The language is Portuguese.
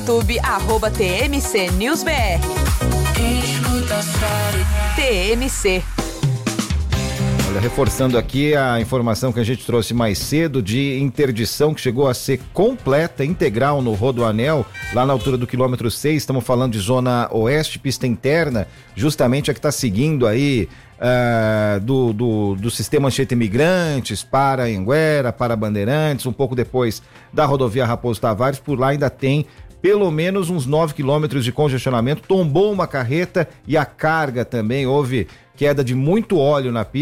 YouTube, @TMC News BR. TMC. Olha, reforçando aqui a informação que a gente trouxe mais cedo de interdição que chegou a ser completa, integral no Rodoanel, lá na altura do quilômetro 6, estamos falando de zona oeste, pista interna, justamente a que está seguindo aí do sistema Anchieta Imigrantes para Anhanguera, para Bandeirantes, um pouco depois da rodovia Raposo Tavares. Por lá ainda tem pelo menos uns 9 quilômetros de congestionamento, tombou uma carreta e a carga também, houve queda de muito óleo na pista.